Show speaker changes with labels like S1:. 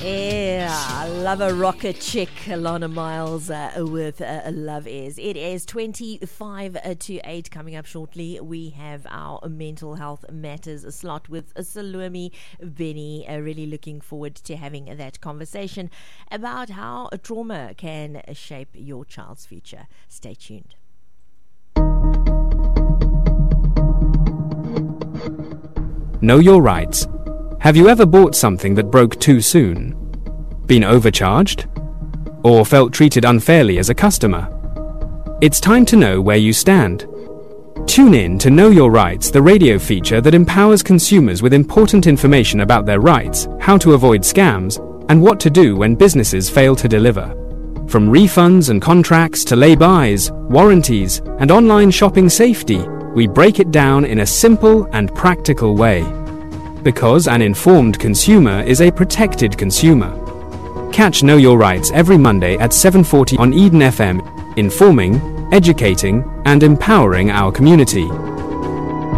S1: Yeah, I love a rocket chick, Alana Miles with Love Is. It is 25 to 8 coming up shortly. We have our Mental Health Matters slot with Salome Benny. Really looking forward to having that conversation about how trauma can shape your child's future. Stay tuned.
S2: Know your rights. Have you ever bought something that broke too soon? Been overcharged? Or felt treated unfairly as a customer? It's time to know where you stand. Tune in to Know Your Rights, the radio feature that empowers consumers with important information about their rights, how to avoid scams, and what to do when businesses fail to deliver. From refunds and contracts to lay-bys, warranties, and online shopping safety, we break it down in a simple and practical way. Because an informed consumer is a protected consumer. Catch Know Your Rights every Monday at 7:40 on Eden FM, informing, educating, and empowering our community.